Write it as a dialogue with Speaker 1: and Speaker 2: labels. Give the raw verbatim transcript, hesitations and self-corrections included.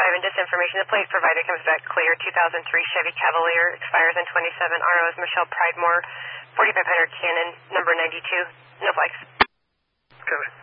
Speaker 1: five in disinformation. The plate provided comes back clear. two thousand three Chevy Cavalier expires in twenty-seven. R O is Michelle Pridemore, forty-five hundred Canon, number ninety-two. No flags.
Speaker 2: Copy.